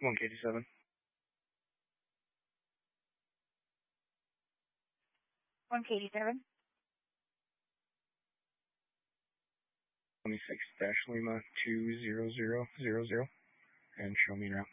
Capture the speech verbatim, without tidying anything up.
one K seven. one K seven. twenty-six dash Lima two zero zero zero zero, and show me route.